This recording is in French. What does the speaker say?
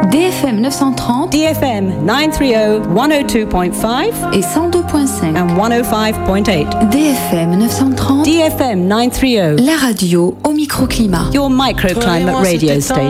DFM 930, DFM 930, 102.5 et 102.5 and 105.8. DFM 930, DFM 930, la radio au microclimat. your microclimate radio station.